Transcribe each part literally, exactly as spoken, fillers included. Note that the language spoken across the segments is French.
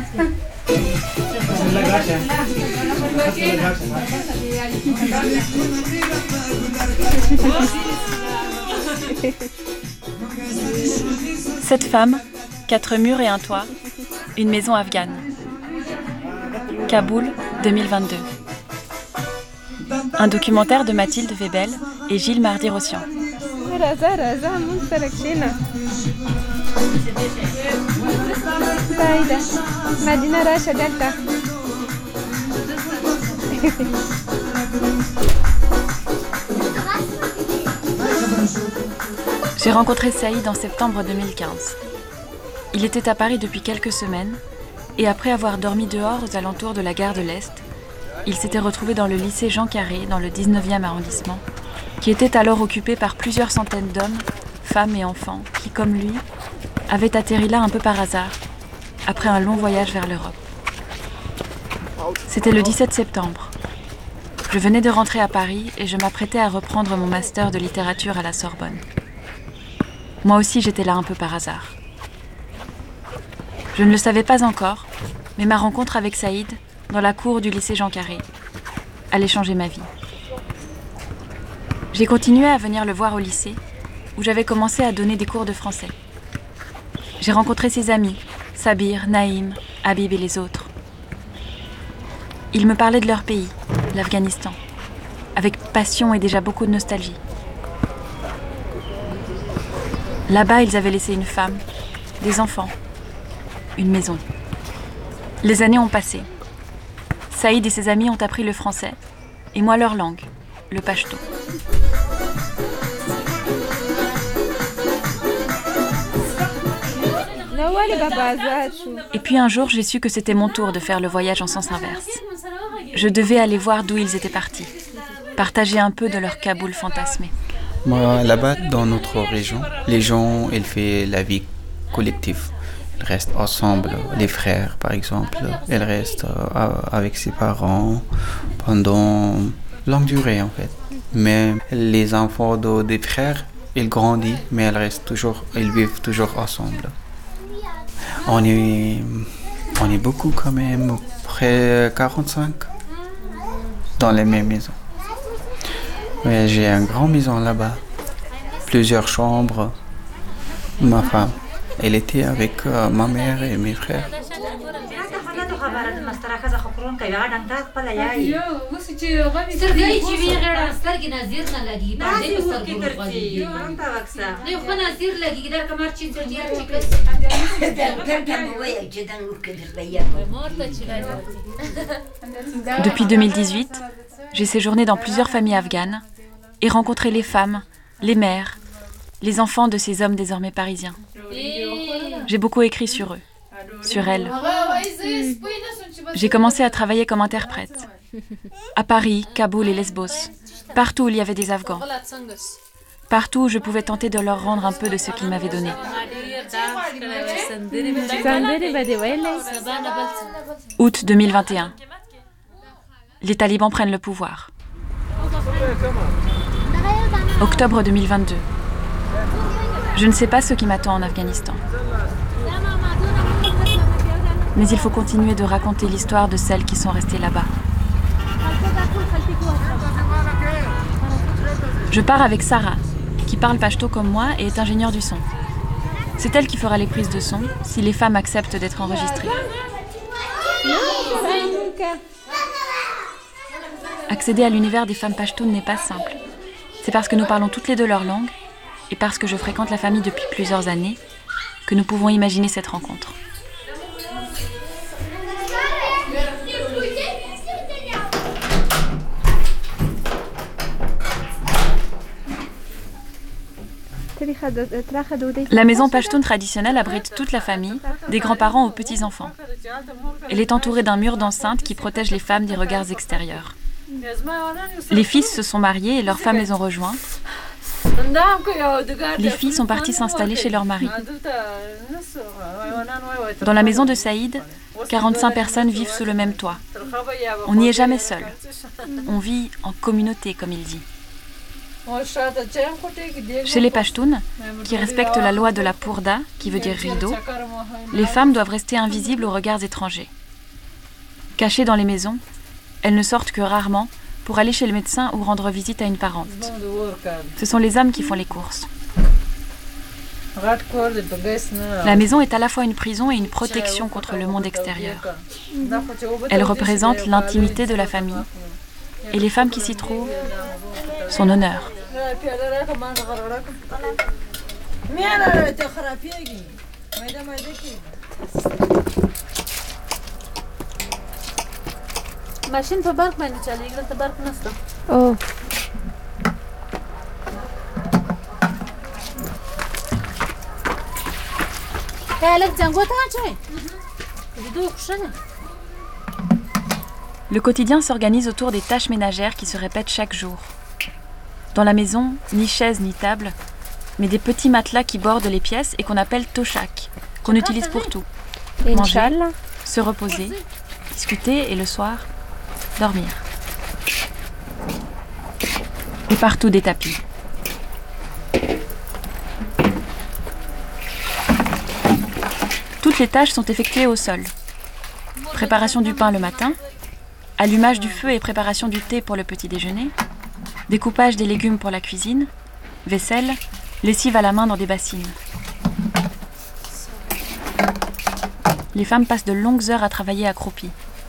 Cette femme, quatre murs et un toit, une maison afghane. Kaboul, deux mille vingt-deux. Un documentaire de Mathilde Webel et Gilles Mardy-Rossian. J'ai rencontré Saïd en septembre deux mille quinze. Il était à Paris depuis quelques semaines et après avoir dormi dehors aux alentours de la gare de l'Est, il s'était retrouvé dans le lycée Jean Carré, dans le dix-neuvième arrondissement, qui était alors occupé par plusieurs centaines d'hommes, femmes et enfants qui, comme lui, avaient atterri là un peu par hasard, après un long voyage vers l'Europe. C'était le dix-sept septembre. Je venais de rentrer à Paris et je m'apprêtais à reprendre mon master de littérature à la Sorbonne. Moi aussi, j'étais là un peu par hasard. Je ne le savais pas encore, mais ma rencontre avec Saïd, dans la cour du lycée Jean Carré, allait changer ma vie. J'ai continué à venir le voir au lycée, où j'avais commencé à donner des cours de français. J'ai rencontré ses amis, Sabir, Naïm, Habib et les autres. Ils me parlaient de leur pays, l'Afghanistan, avec passion et déjà beaucoup de nostalgie. Là-bas, ils avaient laissé une femme, des enfants, une maison. Les années ont passé. Saïd et ses amis ont appris le français, et moi leur langue, le pachto. Et puis un jour, j'ai su que c'était mon tour de faire le voyage en sens inverse. Je devais aller voir d'où ils étaient partis, partager un peu de leur Kaboul fantasmé. Moi, là-bas, dans notre région, les gens, ils font la vie collective. Ils restent ensemble, les frères, par exemple. Ils restent avec ses parents pendant longue durée, en fait. Mais les enfants de, des frères, ils grandissent, mais ils restent toujours, ils vivent toujours ensemble. On est, on est beaucoup quand même, près quarante-cinq, dans les mêmes maisons. Mais j'ai une grande maison là-bas, plusieurs chambres. Ma femme, elle était avec euh, ma mère et mes frères. Depuis deux mille dix-huit, j'ai séjourné dans plusieurs familles afghanes et rencontré les femmes, les mères, les enfants de ces hommes désormais parisiens. J'ai beaucoup écrit sur eux, sur elles. J'ai commencé à travailler comme interprète. À Paris, Kaboul et Lesbos, partout où il y avait des Afghans. Partout où je pouvais tenter de leur rendre un peu de ce qu'ils m'avaient donné. Août deux mille vingt et un. Les talibans prennent le pouvoir. Octobre deux mille vingt-deux. Je ne sais pas ce qui m'attend en Afghanistan. Mais il faut continuer de raconter l'histoire de celles qui sont restées là-bas. Je pars avec Sarah, qui parle pachto comme moi et est ingénieure du son. C'est elle qui fera les prises de son si les femmes acceptent d'être enregistrées. Accéder à l'univers des femmes pachtoun n'est pas simple. C'est parce que nous parlons toutes les deux leur langue et parce que je fréquente la famille depuis plusieurs années que nous pouvons imaginer cette rencontre. La maison pachtoun traditionnelle abrite toute la famille, des grands-parents aux petits-enfants. Elle est entourée d'un mur d'enceinte qui protège les femmes des regards extérieurs. Les fils se sont mariés et leurs femmes les ont rejoints. Les filles sont parties s'installer chez leur mari. Dans la maison de Saïd, quarante-cinq personnes vivent sous le même toit. On n'y est jamais seul. On vit en communauté, comme il dit. Chez les Pashtuns, qui respectent la loi de la Pourda, qui veut dire rideau, les femmes doivent rester invisibles aux regards étrangers. Cachées dans les maisons, elles ne sortent que rarement pour aller chez le médecin ou rendre visite à une parente. Ce sont les hommes qui font les courses. La maison est à la fois une prison et une protection contre le monde extérieur. Elle représente l'intimité de la famille et les femmes qui s'y trouvent, son honneur. ماشین په برق باندې چلیږي دلته برق نشته. Oh. Le quotidien s'organise autour des tâches ménagères qui se répètent chaque jour. Dans la maison, ni chaise ni table, mais des petits matelas qui bordent les pièces et qu'on appelle toshak, qu'on utilise pour tout. Manger, se reposer, discuter et le soir, dormir. Et partout des tapis. Toutes les tâches sont effectuées au sol. Préparation du pain le matin, allumage du feu et préparation du thé pour le petit déjeuner, découpage des légumes pour la cuisine, vaisselle, lessive à la main dans des bassines. Les femmes passent de longues heures à travailler accroupies.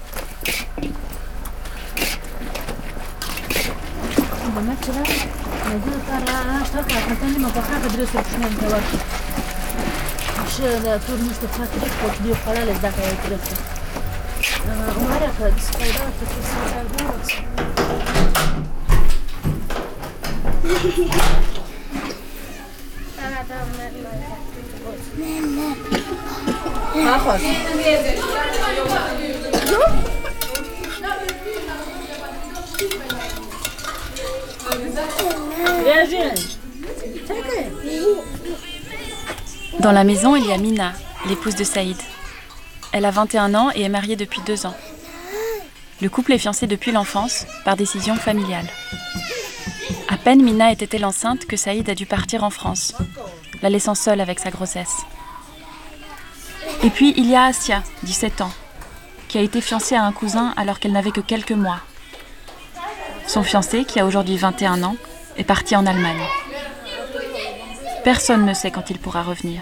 Dans la maison, il y a Mina, l'épouse de Saïd. Elle a vingt et un ans et est mariée depuis deux ans. Le couple est fiancé depuis l'enfance, par décision familiale. À peine Mina était-elle enceinte que Saïd a dû partir en France, la laissant seule avec sa grossesse. Et puis il y a Asia, dix-sept ans, qui a été fiancée à un cousin alors qu'elle n'avait que quelques mois. Son fiancé, qui a aujourd'hui vingt et un ans, est parti en Allemagne. Personne ne sait quand il pourra revenir.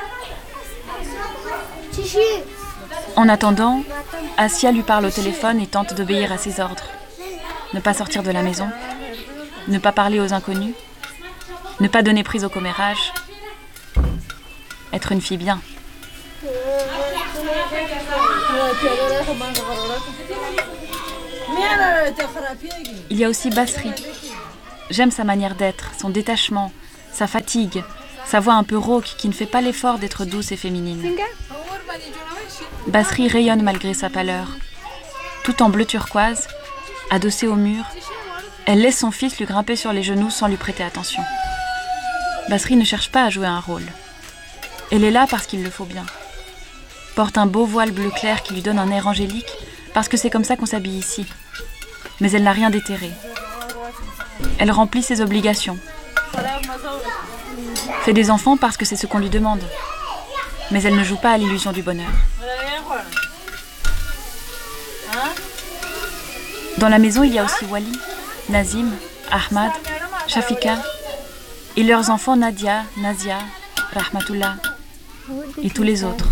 En attendant, Asia lui parle au téléphone et tente d'obéir à ses ordres. Ne pas sortir de la maison, ne pas parler aux inconnus, ne pas donner prise au commérage, être une fille bien. Il y a aussi Basri. J'aime sa manière d'être, son détachement, sa fatigue, sa voix un peu rauque qui ne fait pas l'effort d'être douce et féminine. Basri rayonne malgré sa pâleur. Tout en bleu turquoise, adossée au mur, elle laisse son fils lui grimper sur les genoux sans lui prêter attention. Basri ne cherche pas à jouer un rôle. Elle est là parce qu'il le faut bien. Porte un beau voile bleu clair qui lui donne un air angélique parce que c'est comme ça qu'on s'habille ici. Mais elle n'a rien d'éthéré. Elle remplit ses obligations. Fait des enfants parce que c'est ce qu'on lui demande. Mais elle ne joue pas à l'illusion du bonheur. Dans la maison, il y a aussi Wali, Nazim, Ahmad, Shafika et leurs enfants Nadia, Nazia, Rahmatullah et tous les autres.